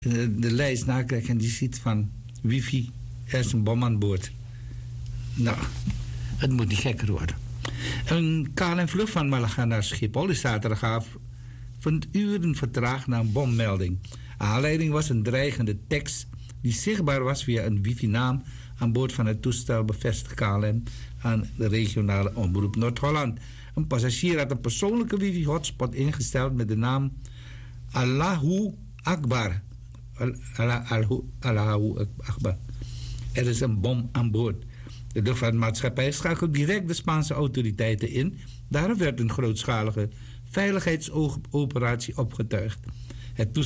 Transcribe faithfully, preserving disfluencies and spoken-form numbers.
de lijst nakijkt en die ziet van wifi, er is een bom aan boord. Nou, het moet niet gekker worden. Een K L M-vlucht van Malaga naar Schiphol is zaterdagavond uren vertraagd na een bommelding. Aanleiding was een dreigende tekst die zichtbaar was via een wifi-naam aan boord van het toestel, bevestigt K L M aan de regionale omroep Noord-Holland. Een passagier had een persoonlijke wifi-hotspot ingesteld met de naam Allahu Akbar. Allahu Akbar. Er is een bom aan boord. De luchtvaartmaatschappij schakelde direct de Spaanse autoriteiten in. Daarop werd een grootschalige veiligheidsoperatie opgetuigd. Het